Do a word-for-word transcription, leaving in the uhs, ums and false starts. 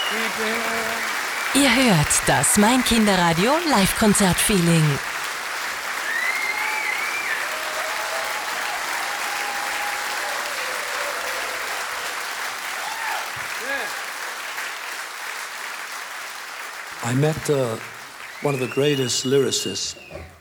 Ihr hört das Mein Kinderradio Live-Konzert-Feeling. I met uh, one of the greatest lyricists